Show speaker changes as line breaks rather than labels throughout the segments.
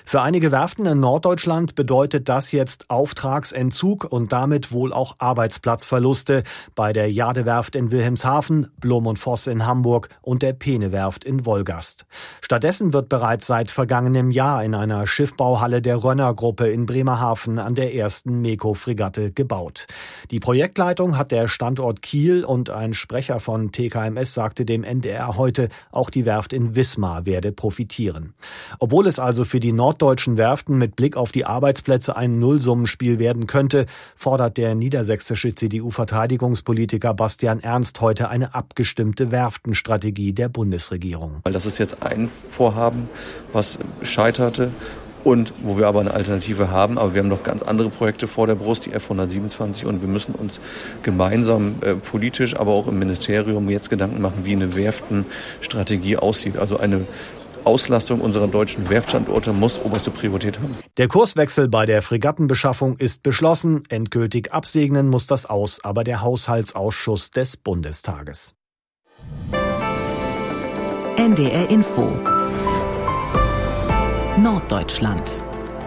Für einige Werften in Norddeutschland bedeutet das jetzt Auftragsentzug und damit wohl auch Arbeitsplatzverluste bei der Jade-Werft in Wilhelmshaven, Blom & Voss in Hamburg und der Peene-Werft in Wolgast. Stattdessen wird bereits seit vergangenem Jahr in einer Schiffbauhalle der Rönner-Gruppe in Bremerhaven an der ersten MEKO-Fregatte gebaut. Die Projektleitung hat der Standort Kiel und ein Sprecher von TKMS sagte dem NDR heute, auch die Werft in Wismar werde profitieren. Obwohl es also für die norddeutschen Werften mit Blick auf die Arbeitsplätze ein Nullsummenspiel werden könnte, fordert der niedersächsische CDU-Verteidigungspolitiker Bastian Ernst heute eine abgestimmte Werftenstrategie der Bundesregierung.
Weil das ist jetzt ein Vorhaben, was scheiterte und wo wir aber eine Alternative haben. Aber wir haben noch ganz andere Projekte vor der Brust, die F-127, und wir müssen uns gemeinsam politisch, aber auch im Ministerium jetzt Gedanken machen, wie eine Werftenstrategie aussieht. Also eine Auslastung unserer deutschen Werftstandorte muss oberste Priorität haben.
Der Kurswechsel bei der Fregattenbeschaffung ist beschlossen. Endgültig absegnen muss das aus, aber der Haushaltsausschuss des Bundestages.
NDR Info Norddeutschland.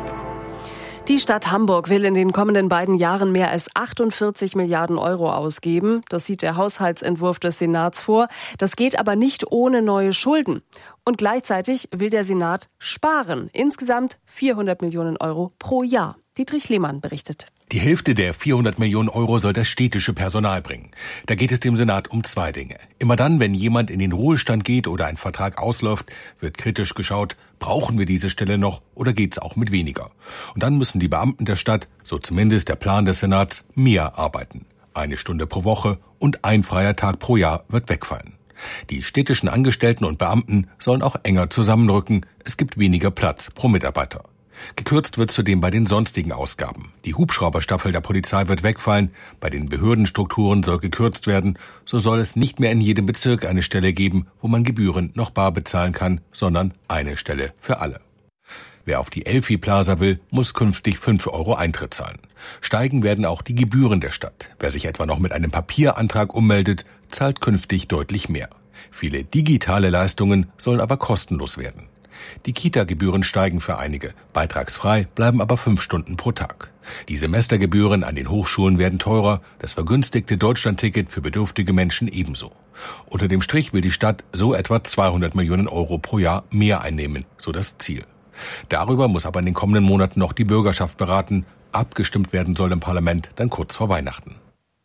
Die Stadt Hamburg will in den kommenden beiden Jahren mehr als 48 Milliarden Euro ausgeben. Das sieht der Haushaltsentwurf des Senats vor. Das geht aber nicht ohne neue Schulden. Und gleichzeitig will der Senat sparen. Insgesamt 400 Millionen Euro pro Jahr. Dietrich Lehmann berichtet.
Die Hälfte der 400 Millionen Euro soll das städtische Personal bringen. Da geht es dem Senat um zwei Dinge. Immer dann, wenn jemand in den Ruhestand geht oder ein Vertrag ausläuft, wird kritisch geschaut, brauchen wir diese Stelle noch oder geht's auch mit weniger? Und dann müssen die Beamten der Stadt, so zumindest der Plan des Senats, mehr arbeiten. 1 Stunde pro Woche und ein freier Tag pro Jahr wird wegfallen. Die städtischen Angestellten und Beamten sollen auch enger zusammenrücken. Es gibt weniger Platz pro Mitarbeiter. Gekürzt wird zudem bei den sonstigen Ausgaben. Die Hubschrauberstaffel der Polizei wird wegfallen, bei den Behördenstrukturen soll gekürzt werden, so soll es nicht mehr in jedem Bezirk eine Stelle geben, wo man Gebühren noch bar bezahlen kann, sondern eine Stelle für alle. Wer auf die Elfi Plaza will, muss künftig 5 Euro Eintritt zahlen. Steigen werden auch die Gebühren der Stadt. Wer sich etwa noch mit einem Papierantrag ummeldet, zahlt künftig deutlich mehr. Viele digitale Leistungen sollen aber kostenlos werden. Die Kita-Gebühren steigen für einige, beitragsfrei bleiben aber 5 Stunden pro Tag. Die Semestergebühren an den Hochschulen werden teurer, das vergünstigte Deutschlandticket für bedürftige Menschen ebenso. Unter dem Strich will die Stadt so etwa 200 Millionen Euro pro Jahr mehr einnehmen, so das Ziel. Darüber muss aber in den kommenden Monaten noch die Bürgerschaft beraten. Abgestimmt werden soll im Parlament dann kurz vor Weihnachten.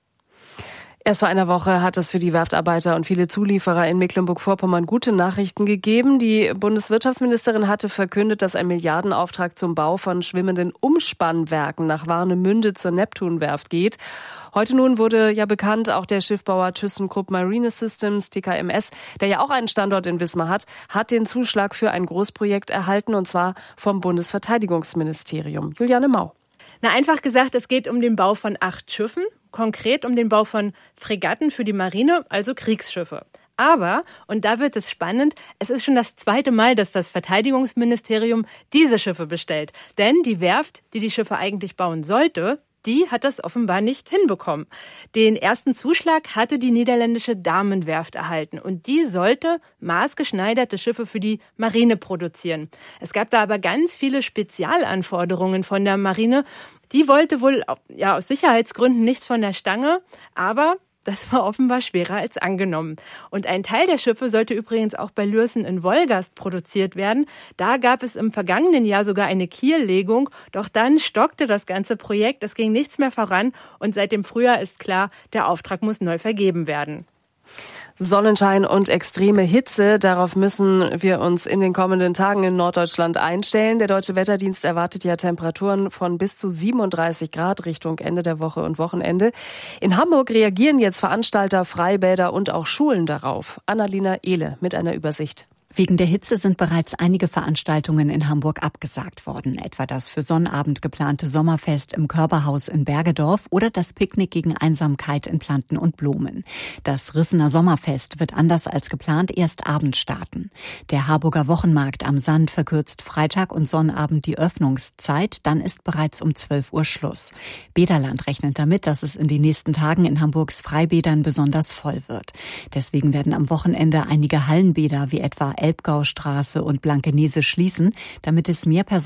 Erst vor einer Woche hat es für die Werftarbeiter und viele Zulieferer in Mecklenburg-Vorpommern gute Nachrichten gegeben. Die Bundeswirtschaftsministerin hatte verkündet, dass ein Milliardenauftrag zum Bau von schwimmenden Umspannwerken nach Warnemünde zur Neptunwerft geht. Heute nun wurde ja bekannt, auch der Schiffbauer ThyssenKrupp Marine Systems, TKMS, der ja auch einen Standort in Wismar hat den Zuschlag für ein Großprojekt erhalten, und zwar vom Bundesverteidigungsministerium. Juliane Mau.
Einfach gesagt, es geht um den Bau von 8 Schiffen, konkret um den Bau von Fregatten für die Marine, also Kriegsschiffe. Aber, und da wird es spannend, es ist schon das 2. Mal, dass das Verteidigungsministerium diese Schiffe bestellt. Denn die Werft, die die Schiffe eigentlich bauen sollte, die hat das offenbar nicht hinbekommen. Den ersten Zuschlag hatte die niederländische Damen-Werft erhalten und die sollte maßgeschneiderte Schiffe für die Marine produzieren. Es gab da aber ganz viele Spezialanforderungen von der Marine. Die wollte wohl aus Sicherheitsgründen nichts von der Stange, aber das war offenbar schwerer als angenommen. Und ein Teil der Schiffe sollte übrigens auch bei Lürssen in Wolgast produziert werden. Da gab es im vergangenen Jahr sogar eine Kiellegung. Doch dann stockte das ganze Projekt. Es ging nichts mehr voran. Und seit dem Frühjahr ist klar, der Auftrag muss neu vergeben werden.
Sonnenschein und extreme Hitze, darauf müssen wir uns in den kommenden Tagen in Norddeutschland einstellen. Der Deutsche Wetterdienst erwartet ja Temperaturen von bis zu 37 Grad Richtung Ende der Woche und Wochenende. In Hamburg reagieren jetzt Veranstalter, Freibäder und auch Schulen darauf. Annalena Ehle mit einer Übersicht.
Wegen der Hitze sind bereits einige Veranstaltungen in Hamburg abgesagt worden, etwa das für Sonnabend geplante Sommerfest im Körperhaus in Bergedorf oder das Picknick gegen Einsamkeit in Planten und Blumen. Das Rissener Sommerfest wird anders als geplant erst abends starten. Der Harburger Wochenmarkt am Sand verkürzt Freitag und Sonnabend die Öffnungszeit, dann ist bereits um 12 Uhr Schluss. Bäderland rechnet damit, dass es in den nächsten Tagen in Hamburgs Freibädern besonders voll wird. Deswegen werden am Wochenende einige Hallenbäder wie etwa Elbgaustraße und Blankenese schließen, damit es mehr Personen